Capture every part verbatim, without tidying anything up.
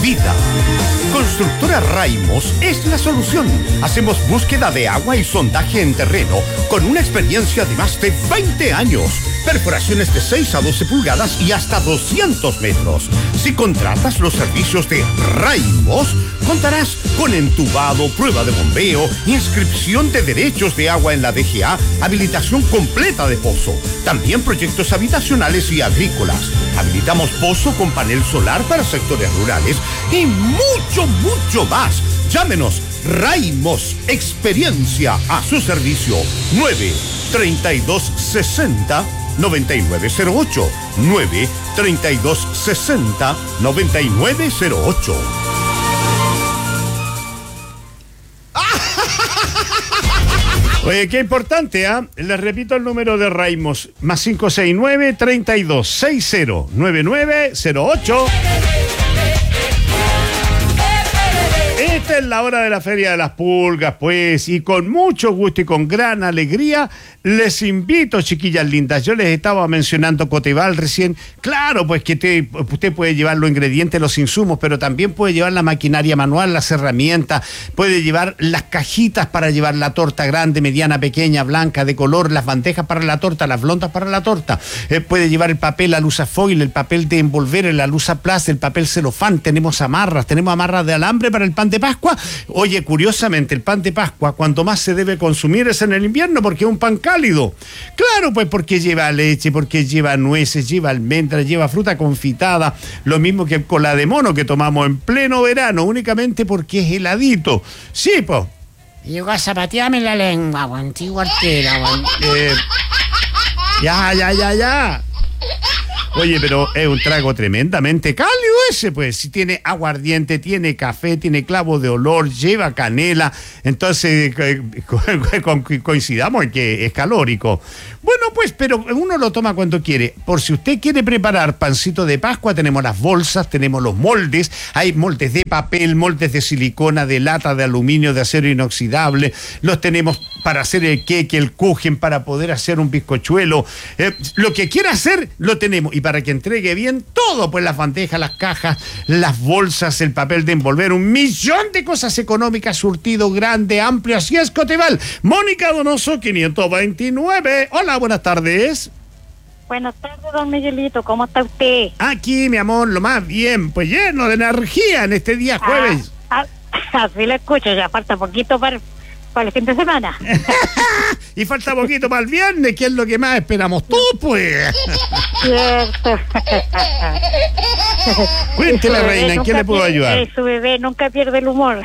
vida. Constructora Raimos es la solución. Hacemos búsqueda de agua y sondaje en terreno con una experiencia de más de veinte años. Perforaciones de seis a doce pulgadas y hasta doscientos metros. Si contratas los servicios de Raimos, contarás con entubado, prueba de bombeo, inscripción de derechos de agua en la D G A, habilitación completa de pozo. También proyectos habitacionales y agrícolas. Habilitamos pozo con panel solar para sectores rurales y mucho, mucho más. Llámenos. Raimos, experiencia a su servicio. nueve treinta y dos sesenta noventa y nueve cero ocho. nueve treinta y dos sesenta noventa y nueve cero ocho. Oye, qué importante, ¿ah? ¿eh? Les repito el número de Raimos. Más cinco seis nueve, treinta y dos sesenta, noventa y nueve cero ocho. Esta es la hora de la Feria de las Pulgas, pues, y con mucho gusto y con gran alegría les invito, chiquillas lindas. Yo les estaba mencionando Coteval recién. Claro, pues que te, usted puede llevar los ingredientes, los insumos, pero también puede llevar la maquinaria manual, las herramientas, puede llevar las cajitas para llevar la torta grande, mediana, pequeña, blanca, de color, las bandejas para la torta, las blondas para la torta. Eh, puede llevar el papel, la luza foil, el papel de envolver, la luza plas, el papel celofán. Tenemos amarras, tenemos amarras de alambre para el pan de Pascua. Oye, curiosamente, el pan de Pascua, cuanto más se debe consumir es en el invierno, porque es un pan cálido. Claro, pues porque lleva leche, porque lleva nueces, lleva almendras, lleva fruta confitada, lo mismo que el cola de mono que tomamos en pleno verano, únicamente porque es heladito. Sí, pues. Llegó a zapatearme la lengua, antigua artera, eh, Ya, ya, ya, ya. Oye, pero es un trago tremendamente cálido ese, pues. Si tiene aguardiente, tiene café, tiene clavo de olor, lleva canela. Entonces, coincidamos en que es calórico. Bueno, pues, pero uno lo toma cuando quiere. Por si usted quiere preparar pancito de Pascua, tenemos las bolsas, tenemos los moldes. Hay moldes de papel, moldes de silicona, de lata, de aluminio, de acero inoxidable. Los tenemos para hacer el queque, el kuchen, para poder hacer un bizcochuelo. Eh, lo que quiera hacer, lo tenemos. Y para que entregue bien todo, pues las bandejas, las cajas, las bolsas, el papel de envolver, un millón de cosas económicas, surtido grande, amplio. Así es, Coteval. Mónica Donoso, quinientos veintinueve. Hola, buenas tardes. Buenas tardes, don Miguelito. ¿Cómo está usted? Aquí, mi amor, lo más bien, pues lleno de energía en este día jueves. Ah, ah, así lo escucho, ya falta poquito para... para el fin de semana. Y falta poquito para el viernes, que es lo que más esperamos tú, pues. Cierto. Cuéntele, reina, ¿en qué le puedo ayudar? Eh, su bebé nunca pierde el humor.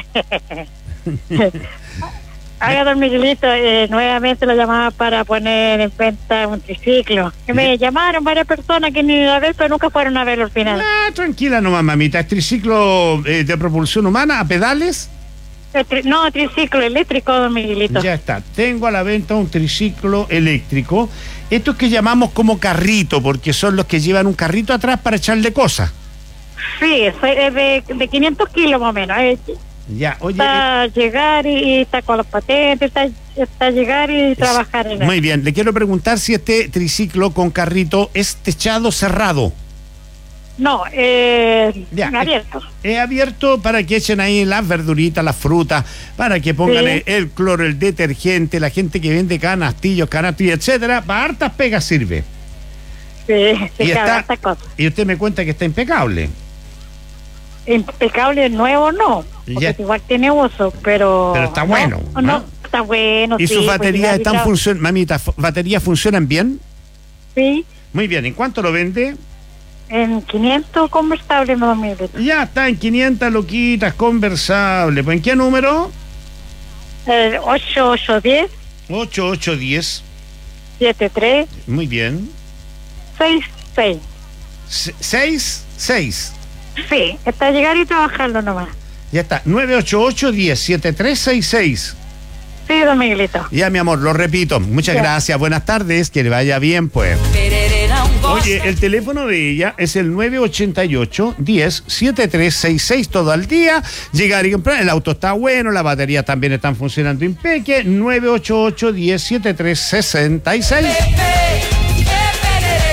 Haga, don Miguelito, eh, nuevamente lo llamaba para poner en venta un triciclo. Que me llamaron varias personas que ni iban a ver, pero nunca fueron a verlo al final. Ah, tranquila nomás, mamita. ¿Es triciclo eh, de propulsión humana a pedales? Tri- no, triciclo eléctrico, don Miguelito. Ya está, tengo a la venta un triciclo eléctrico. Estos que llamamos como carrito, porque son los que llevan un carrito atrás para echarle cosas. Sí, es de, de quinientos kilos más o menos. Eh. Ya, oye. Está eh, llegar y, y está con los patentes, está, está llegar y trabajar en él. Muy bien, le quiero preguntar si este triciclo con carrito es techado cerrado. No, eh, ya, abierto. Es, es abierto para que echen ahí las verduritas, las frutas, para que pongan sí. el, el cloro, el detergente, la gente que vende canastillos, canastillos, etcétera, para hartas pegas sirve. Sí, sí, y, está, hartas cosas. Y usted me cuenta que está impecable. Impecable, nuevo no, porque igual tiene uso, pero... Pero está bueno. No, no, no está bueno, ¿Y sí, sus baterías pues, están funcionando, mamita, baterías funcionan bien? Sí. Muy bien, ¿en cuánto lo vende? En quinientos conversables, no me meto. Ya está, en quinientas loquitas conversables. ¿Pues en qué número? El ocho ocho uno cero. ocho ocho uno cero. siete tres. Muy bien. seis seis. seis seis. Sí, está llegar y trabajarlo nomás. Ya está, nueve ocho ocho uno cero siete tres seis seis. Sí, don Miguelito. Ya, mi amor, lo repito. Muchas ya. gracias, buenas tardes, que le vaya bien, pues. Oye, el teléfono de ella es el nueve ocho ocho, uno cero, siete tres seis seis, todo al día. Llegar y comprar, el auto está bueno, las baterías también están funcionando impeque. nueve ocho ocho, uno cero, siete tres seis seis.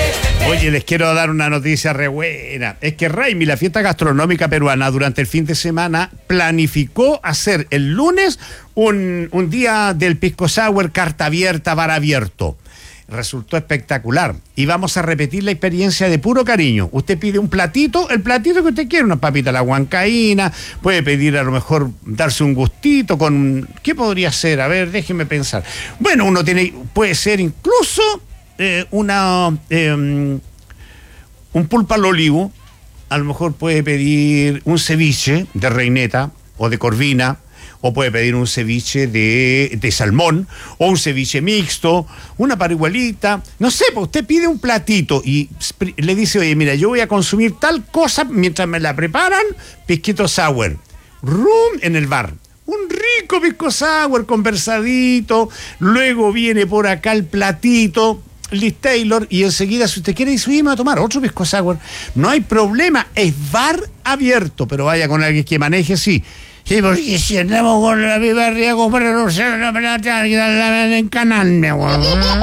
Oye, les quiero dar una noticia re buena. Es que Raimi, la fiesta gastronómica peruana, durante el fin de semana, planificó hacer el lunes un, un día del Pisco Sour, carta abierta, bar abierto. Resultó espectacular. Y vamos a repetir la experiencia de puro cariño. Usted pide un platito, el platito que usted quiere, una papita a la huancaína, puede pedir a lo mejor darse un gustito con... ¿Qué podría ser? A ver, déjeme pensar. Bueno, uno tiene, puede ser incluso eh, una... Eh, un pulpo al olivo, a lo mejor puede pedir un ceviche de reineta o de corvina, o puede pedir un ceviche de, de salmón, o un ceviche mixto, una parihuelita, no sé, pues usted pide un platito y le dice, oye, mira, yo voy a consumir tal cosa mientras me la preparan, pisquito sour, rum en el bar. Un rico pisco sour, conversadito, luego viene por acá el platito, Liz Taylor, y enseguida, si usted quiere, dice, oye, me va a tomar otro pisco sour. No hay problema, es bar abierto, pero vaya con alguien que maneje, sí. Sí, porque si andamos con la viva arriba, comprar no sé, no me la tengo que dar en canal, mi amor.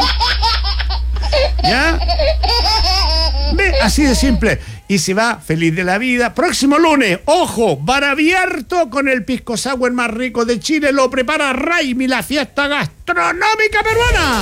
¿Ya? Ve, así de simple. Y se va feliz de la vida. Próximo lunes, ojo, bar abierto con el pisco sour más rico de Chile. Lo prepara Raimi, la fiesta gastronómica peruana.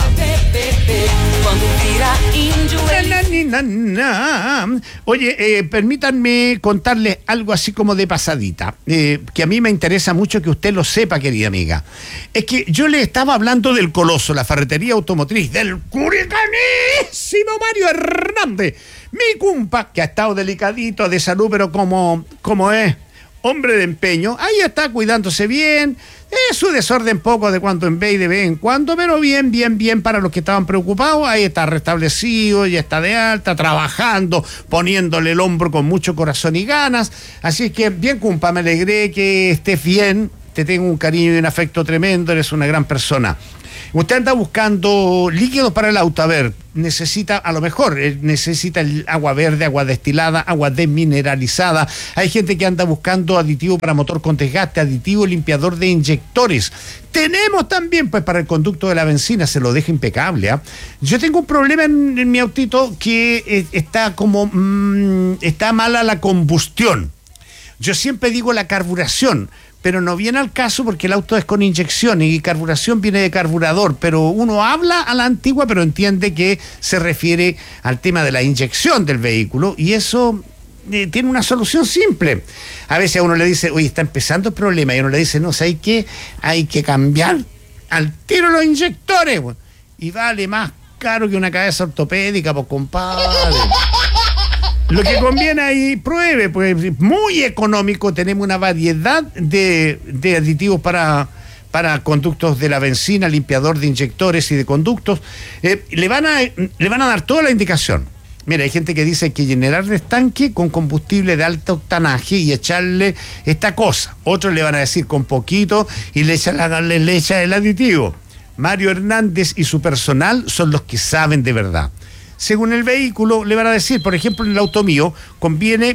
Na, na, na, na. Oye, eh, permítanme contarles algo así como de pasadita, eh, que a mí me interesa mucho que usted lo sepa, querida amiga. Es que yo le estaba hablando del Coloso, la ferretería automotriz, del curicanísimo Mario Hernández. Mi cumpa, que ha estado delicadito de salud, pero como, como es hombre de empeño, ahí está cuidándose bien, es su desorden poco de cuando en vez y de vez en cuando, pero bien, bien, bien para los que estaban preocupados, ahí está restablecido, ya está de alta, trabajando, poniéndole el hombro con mucho corazón y ganas, así es que bien cumpa, me alegré que estés bien, te tengo un cariño y un afecto tremendo, eres una gran persona. Usted anda buscando líquidos para el auto, a ver, necesita, a lo mejor, necesita el agua verde, agua destilada, agua desmineralizada. Hay gente que anda buscando aditivo para motor con desgaste, aditivo limpiador de inyectores. Tenemos también, pues, para el conducto de la benzina, se lo deja impecable, ¿eh? Yo tengo un problema en, en mi autito que eh, está como, mmm, está mala la combustión. Yo siempre digo la carburación, pero no viene al caso porque el auto es con inyección y carburación viene de carburador, pero uno habla a la antigua, pero entiende que se refiere al tema de la inyección del vehículo, y eso eh, tiene una solución simple. A veces a uno le dice, oye, está empezando el problema, y uno le dice, no, ¿sabes qué? Hay que cambiar al tiro los inyectores, bueno, y vale más caro que una cabeza ortopédica, pues, compadre. Lo que conviene ahí, pruebe, pues muy económico, tenemos una variedad de, de aditivos para, para conductos de la benzina, limpiador de inyectores y de conductos. Eh, le, van a, le van a dar toda la indicación. Mira, hay gente que dice que llenar el estanque con combustible de alto octanaje y echarle esta cosa. Otros le van a decir con poquito y le echa, la, le, le echa el aditivo. Mario Hernández y su personal son los que saben de verdad. Según el vehículo, le van a decir, por ejemplo, en el auto mío, conviene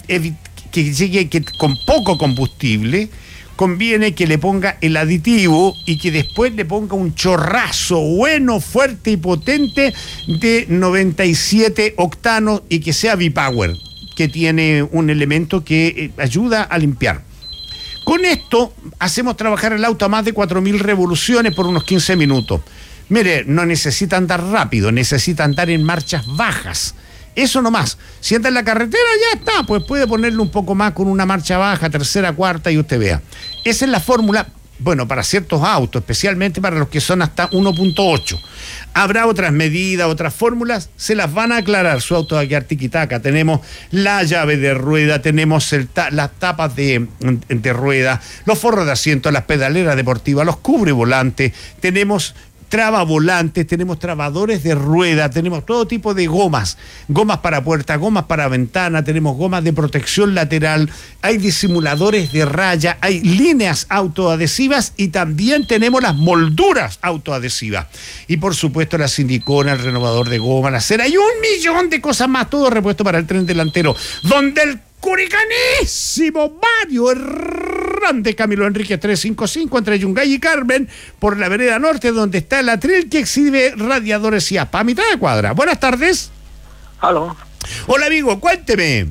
que llegue que, con poco combustible, conviene que le ponga el aditivo y que después le ponga un chorrazo bueno, fuerte y potente de noventa y siete octanos y que sea V-Power, que tiene un elemento que eh, ayuda a limpiar. Con esto hacemos trabajar el auto a más de cuatro mil revoluciones por unos quince minutos. Mire, no necesita andar rápido, necesita andar en marchas bajas. Eso nomás. Si anda en la carretera, ya está, pues puede ponerle un poco más con una marcha baja, tercera, cuarta, y usted vea. Esa es la fórmula, bueno, para ciertos autos, especialmente para los que son hasta uno punto ocho. Habrá otras medidas, otras fórmulas, se las van a aclarar. Su auto va a quedar tiquitaca. Tenemos la llave de rueda, tenemos el ta- las tapas de, de rueda, los forros de asiento, las pedaleras deportivas, los cubrevolantes, tenemos trabavolantes, tenemos trabadores de rueda, tenemos todo tipo de gomas, gomas para puerta, gomas para ventana, tenemos gomas de protección lateral, hay disimuladores de raya, hay líneas autoadhesivas y también tenemos las molduras autoadhesivas. Y por supuesto la silicona, el renovador de goma, la cera y un millón de cosas más, todo repuesto para el tren delantero, donde el curicanísimo Mario Hernández, Camilo Enrique trescientos cincuenta y cinco, entre Yungay y Carmen, por la vereda norte, donde está el atril que exhibe radiadores y A P A, a mitad de cuadra. Buenas tardes. Aló. Hola, amigo, cuénteme.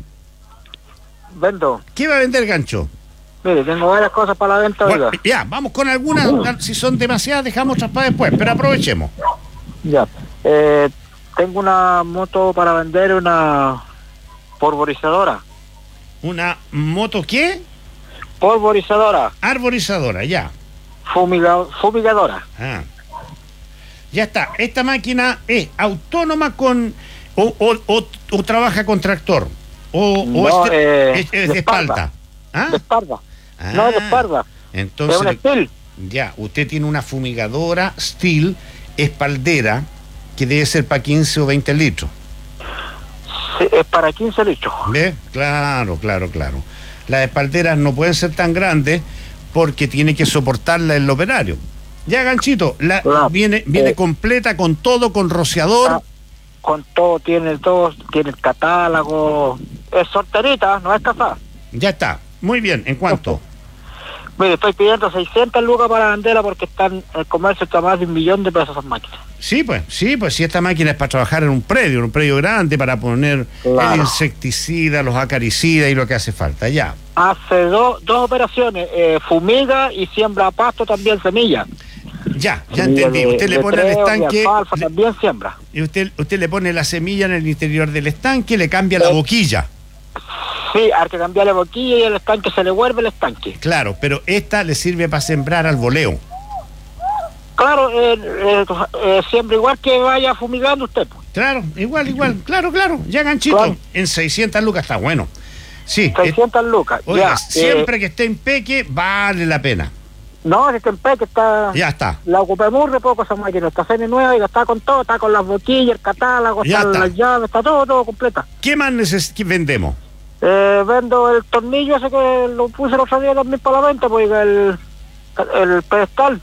Vendo. ¿Qué va a vender, Gancho? Mire, tengo varias cosas para la venta, Bueno, oiga. ya, vamos con algunas. Si son demasiadas, dejamos otras para después, pero aprovechemos. Ya. Eh, tengo una moto para vender, una polvorizadora. ¿Una moto qué? Polvorizadora. Arborizadora, ya. Fumiga, fumigadora. Ah. Ya está. Esta máquina es autónoma con o, o, o, o trabaja con tractor o, o No, es, eh, es- es de de espalda. espalda. ¿Ah? De espalda. Ah, No, de espalda. Entonces, Es un Steel. ya, usted tiene una fumigadora Steel espaldera que debe ser para quince o veinte litros. Sí, es para quince litros. ¿Ve? Claro, claro, claro. Las espalderas no pueden ser tan grandes porque tiene que soportarla el operario. Ya, Ganchito, la, Claro. viene, viene Eh. completa con todo, con rociador. Ah, con todo, tiene todo, tiene el catálogo. Es solterita, no es casada. Ya está. Muy bien. ¿En cuánto? Mire, estoy pidiendo seiscientas lucas para venderla porque están, el comercio está más de un millón de pesos esas máquinas. Sí, pues, sí, pues si esta máquina es para trabajar en un predio, en un predio grande, para poner Claro. el insecticida, los acaricidas y lo que hace falta. Ya. Hace do- dos operaciones, eh, fumiga y siembra pasto, también semilla. Ya, ya Semilla entendí. de- Usted le de pone al treo, de estanque alfalfa, le- también siembra. y usted, usted le pone la semilla en el interior del estanque, le cambia la Eh. boquilla. Sí, hay que cambiarle boquilla y el estanque se le vuelve el estanque. Claro, pero esta le sirve para sembrar al voleo. Claro, eh, eh, eh, siembra igual que vaya fumigando usted, pues. Claro, igual, igual, claro, claro. Ya, Ganchito, Claro. en seiscientas lucas está bueno. Sí, eh, seiscientas lucas. oiga, ya, siempre eh, que esté en peque, vale la pena. no, es que en Peque está... Ya está. La ocupé muy re poco esa máquina, está semi nueva y está con todo, está con las boquillas, el catálogo, Ya están está. las llaves, está todo, todo completa. ¿Qué más neces qué vendemos? Eh, vendo el tornillo ese que lo puse el otro día también para la venta, pues el, el pedestal.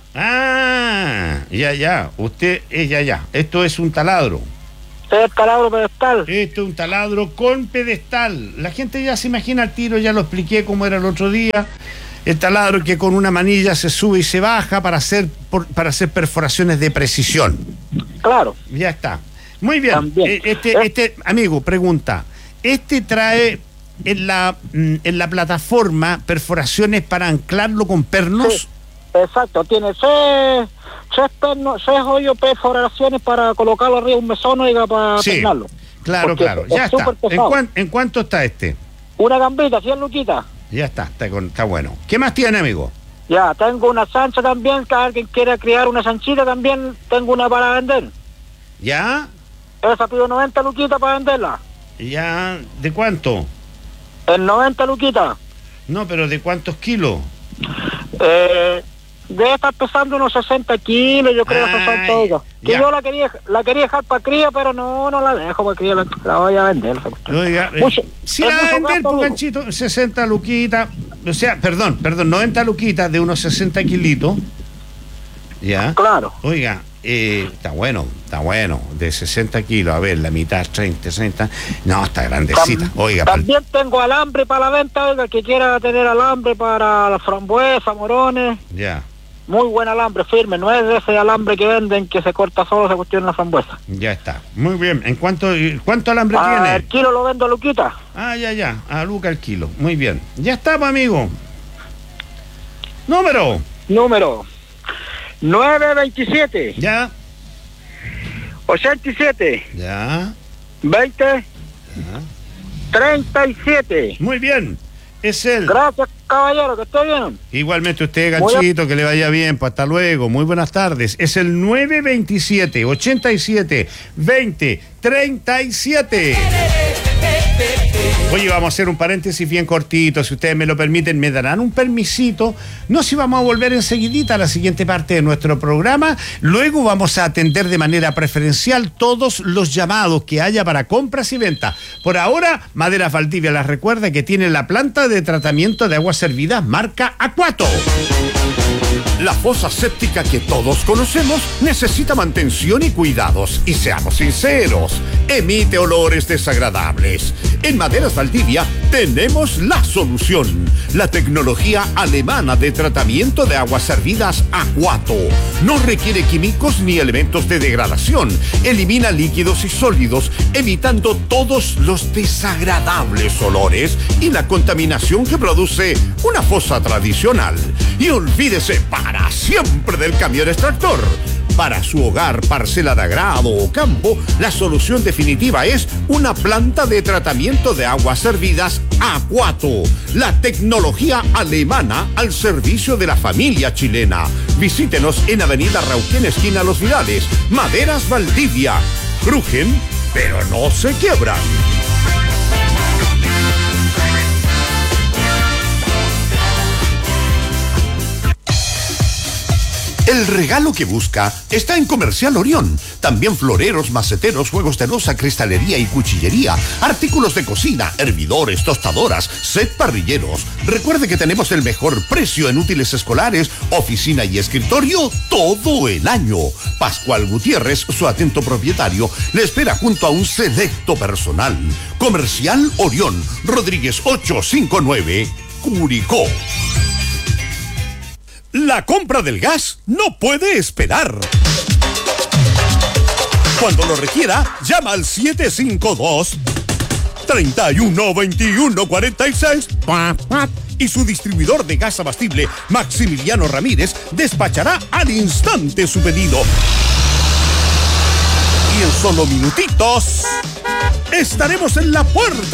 Ah, ya, ya. Usted, eh, ya, ya. Esto es un taladro. El taladro pedestal. Esto es un taladro con pedestal. La gente ya se imagina al tiro, ya lo expliqué cómo era el otro día. El taladro que con una manilla se sube y se baja para hacer, por- para hacer perforaciones de precisión. Claro. Ya está. Muy bien. También. Eh, Este, Eh. este, amigo, pregunta. ¿Este trae en la, mm, en la plataforma perforaciones para anclarlo con pernos? Sí, exacto, tiene seis, seis, pernos, seis hoyos perforaciones para colocarlo arriba de un mesón, oiga, para Sí, peinarlo. claro, Porque claro. es Ya está. súper ¿En, pesado. cuán- ¿En cuánto está este? Una gambita, cien luquitas. Ya está, está, con- está bueno. ¿Qué más tiene, amigo? Ya, tengo una chancha también, que alguien quiera criar una chanchita también, tengo una para vender. ¿Ya? Esa pido noventa luquitas para venderla. ¿Ya? ¿De cuánto? En noventa luquitas. No, pero ¿de cuántos kilos? Eh, debe estar pesando unos sesenta kilos, yo creo, Ay, sesenta, oiga. Que ya. yo la quería, la quería dejar para cría, pero no, no la dejo para cría, la, la voy a vender. esa cuestión. Oiga, eh, Mucho- si es la va a mucho vender, gasto, pues, amigo. ganchito, sesenta luquitas, o sea, perdón, perdón, noventa luquitas de unos sesenta kilitos. ¿Ya? Claro. Oiga, eh, está bueno, está bueno, de sesenta kilos, a ver, la mitad, treinta, treinta, no, está grandecita. Tam- Oiga, pal- También tengo alambre para la venta, oiga, que quiera tener alambre para las frambuesas, morones. ya, Muy buen alambre, firme, no es de ese alambre que venden que se corta solo, se cuestiona la frambuesa. ya está. Muy bien, ¿en cuánto, cuánto alambre Ah, tiene? el kilo lo vendo a Luquita. Ah, ya, ya, a Luca el kilo, muy bien. Ya está, pues, amigo. Número, Número nueve veintisiete, ya, ochenta y siete, ya, veinte, ya. treinta y siete. Muy bien, es él. Gracias, caballero, que esté bien. Igualmente usted, Muy Ganchito, que le vaya bien, pues hasta luego, muy buenas tardes. Es el nueve veintisiete, ochenta y siete, veinte, treinta y siete. Oye, vamos a hacer un paréntesis bien cortito, si ustedes me lo permiten, me darán un permisito. No, si vamos a volver enseguidita a la siguiente parte de nuestro programa. Luego vamos a atender de manera preferencial todos los llamados que haya para compras y ventas. Por ahora, Maderas Valdivia las recuerda que tiene la planta de tratamiento de aguas servidas marca Acuato. La fosa séptica que todos conocemos necesita mantención y cuidados. Y seamos sinceros, emite olores desagradables. En Maderas Valdivia tenemos la solución. La tecnología alemana de tratamiento de aguas servidas Aquato. No requiere químicos ni elementos de degradación. Elimina líquidos y sólidos, evitando todos los desagradables olores y la contaminación que produce una fosa tradicional. Y olvídese para siempre del camión extractor. Para su hogar, parcela de agrado o campo, la solución definitiva es una planta de tratamiento de aguas servidas Aquato. La tecnología alemana al servicio de la familia chilena. Visítenos en Avenida Rauquén, esquina Los Vidales. Maderas Valdivia. Crujen, pero no se quiebran. El regalo que busca está en Comercial Orión. También floreros, maceteros, juegos de loza, cristalería y cuchillería, artículos de cocina, hervidores, tostadoras, set parrilleros. Recuerde que tenemos el mejor precio en útiles escolares, oficina y escritorio todo el año. Pascual Gutiérrez, su atento propietario, le espera junto a un selecto personal. Comercial Orión, Rodríguez ochocientos cincuenta y nueve, Curicó. La compra del gas no puede esperar. Cuando lo requiera, llama al siete cinco dos, tres uno dos uno cuatro seis y su distribuidor de gas abastible, Maximiliano Ramírez, despachará al instante su pedido. Y en solo minutitos estaremos en la puerta